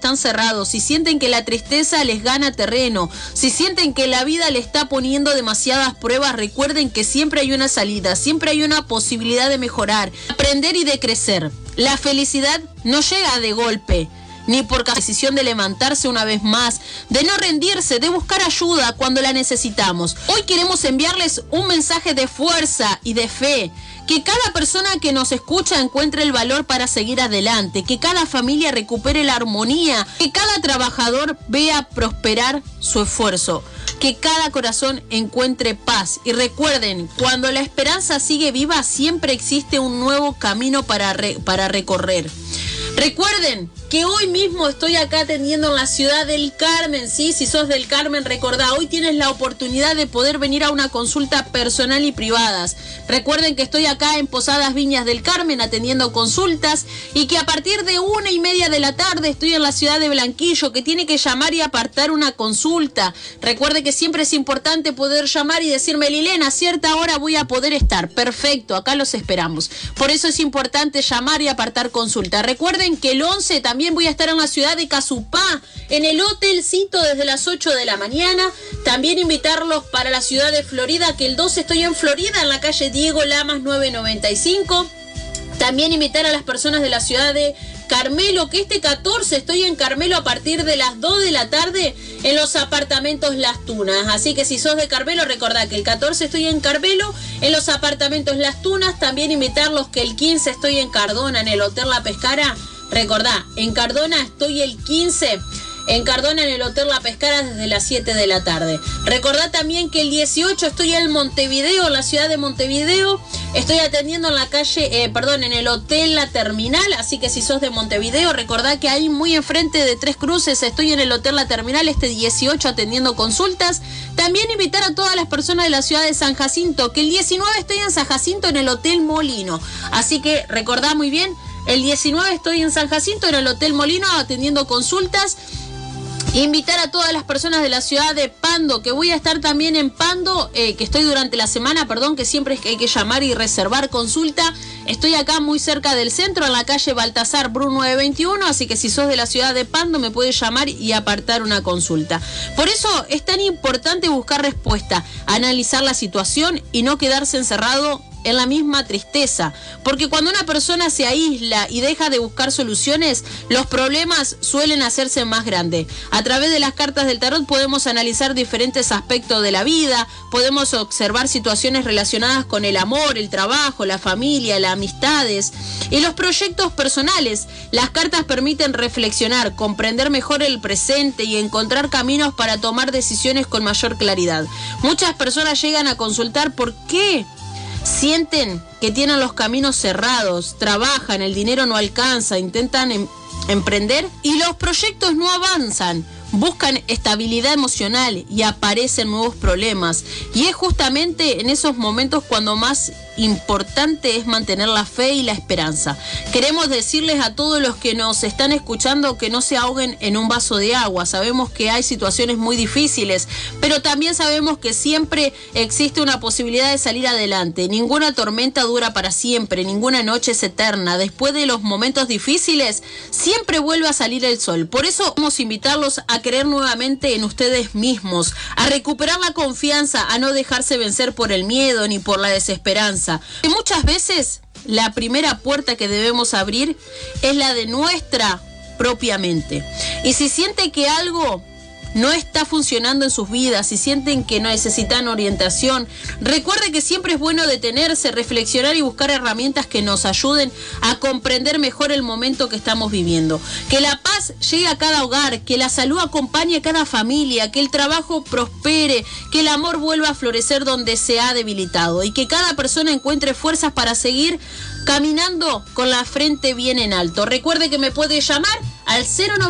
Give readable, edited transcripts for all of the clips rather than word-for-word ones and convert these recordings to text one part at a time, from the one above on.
están cerrados, si sienten que la tristeza les gana terreno, si sienten que la vida le está poniendo demasiadas pruebas, recuerden que siempre hay una salida, siempre hay una posibilidad de mejorar, aprender y de crecer. La felicidad no llega de golpe, ni por decisión de levantarse una vez más, de no rendirse, de buscar ayuda cuando la necesitamos. Hoy queremos enviarles un mensaje de fuerza y de fe, que cada persona que nos escucha encuentre el valor para seguir adelante, que cada familia recupere la armonía, que cada trabajador vea prosperar su esfuerzo, que cada corazón encuentre paz. Y recuerden, cuando la esperanza sigue viva, siempre existe un nuevo camino para recorrer. Recuerden que hoy mismo estoy acá atendiendo en la ciudad del Carmen, ¿sí? Si sos del Carmen, recordá, hoy tienes la oportunidad de poder venir a una consulta personal y privadas. Recuerden que estoy acá en Posadas Viñas del Carmen atendiendo consultas y que a partir de 1:30 de la tarde estoy en la ciudad de Blanquillo, que tiene que llamar y apartar una consulta. Recuerde que siempre es importante poder llamar y decirme, Lilena, a cierta hora voy a poder estar. Perfecto, acá los esperamos. Por eso es importante llamar y apartar consulta. Recuerden que el 11 también voy a estar en la ciudad de Casupá, en el hotelcito desde las 8 de la mañana. También invitarlos para la ciudad de Florida, que el 12 estoy en Florida, en la calle Diego Lamas 995. También invitar a las personas de la ciudad de Carmelo, que este 14 estoy en Carmelo a partir de las 2 de la tarde en los apartamentos Las Tunas. Así que si sos de Carmelo, recordá que el 14 estoy en Carmelo en los apartamentos Las Tunas. También invitarlos que el 15 estoy en Cardona, en el Hotel La Pescara. Recordá, en Cardona estoy el 15, en Cardona en el Hotel La Pescara desde las 7 de la tarde. Recordá también que el 18 estoy en Montevideo, en la ciudad de Montevideo. Estoy atendiendo en la calle, en el Hotel La Terminal, así que si sos de Montevideo, recordá que ahí muy enfrente de Tres Cruces estoy en el Hotel La Terminal este 18 atendiendo consultas. También invitar a todas las personas de la ciudad de San Jacinto, que el 19 estoy en San Jacinto en el Hotel Molino. Así que recordá muy bien, el 19 estoy en San Jacinto en el Hotel Molino atendiendo consultas. Invitar a todas las personas de la ciudad de Pando, que voy a estar también en Pando, que estoy durante la semana, que siempre hay que llamar y reservar consulta. Estoy acá muy cerca del centro, en la calle Baltasar Bru 921, así que si sos de la ciudad de Pando me puedes llamar y apartar una consulta. Por eso es tan importante buscar respuesta, analizar la situación y no quedarse encerrado en la misma tristeza, porque cuando una persona se aísla y deja de buscar soluciones, los problemas suelen hacerse más grandes. A través de las cartas del tarot podemos analizar diferentes aspectos de la vida, podemos observar situaciones relacionadas con el amor, el trabajo, la familia, las amistades y los proyectos personales. Las cartas permiten reflexionar, comprender mejor el presente y encontrar caminos para tomar decisiones con mayor claridad. Muchas personas llegan a consultar por qué sienten que tienen los caminos cerrados, trabajan, el dinero no alcanza, intentan emprender y los proyectos no avanzan. Buscan estabilidad emocional y aparecen nuevos problemas. Y es justamente en esos momentos cuando más importante es mantener la fe y la esperanza. Queremos decirles a todos los que nos están escuchando que no se ahoguen en un vaso de agua. Sabemos que hay situaciones muy difíciles, pero también sabemos que siempre existe una posibilidad de salir adelante. Ninguna tormenta dura para siempre, ninguna noche es eterna. Después de los momentos difíciles, siempre vuelve a salir el sol. Por eso vamos a invitarlos a creer nuevamente en ustedes mismos, a recuperar la confianza, a no dejarse vencer por el miedo ni por la desesperanza. Que muchas veces la primera puerta que debemos abrir es la de nuestra propia mente. Y si siente que algo no está funcionando en sus vidas, si sienten que necesitan orientación, recuerde que siempre es bueno detenerse, reflexionar y buscar herramientas que nos ayuden a comprender mejor el momento que estamos viviendo. Que la paz llegue a cada hogar, que la salud acompañe a cada familia, que el trabajo prospere, que el amor vuelva a florecer donde se ha debilitado y que cada persona encuentre fuerzas para seguir caminando con la frente bien en alto. Recuerde que me puede llamar al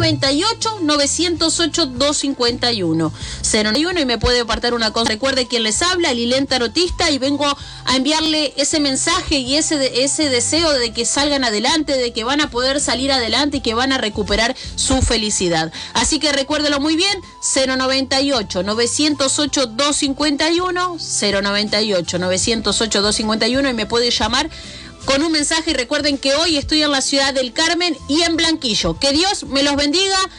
098-908-251. 091 y me puede apartar una cosa. Recuerde quien les habla, Lilén Tarotista, y vengo a enviarle ese mensaje y ese deseo de que salgan adelante, de que van a poder salir adelante y que van a recuperar su felicidad. Así que recuérdelo muy bien, 098-908-251, 098-908-251 y me puede llamar con un mensaje. Y recuerden que hoy estoy en la ciudad del Carmen y en Blanquillo. Que Dios me los bendiga.